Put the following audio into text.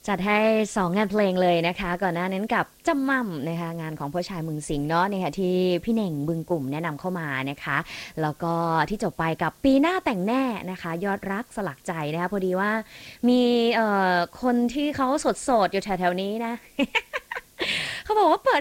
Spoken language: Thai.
จัดให้2งานเพลงเลยนะคะก่อนหน้านั้นกับจำม่ำนะคะงานของพ่อชายเมืองสิงห์เนาะนะคะที่พี่เน่งบึงกลุ่มแนะนำเข้ามานะคะแล้วก็ที่จบไปกับปีหน้าแต่งแน่นะคะยอดรักสลักใจนะคะพอดีว่ามีคนที่เขาสดๆอยู่แถวๆนี้นะเขาบอกว่าเปิด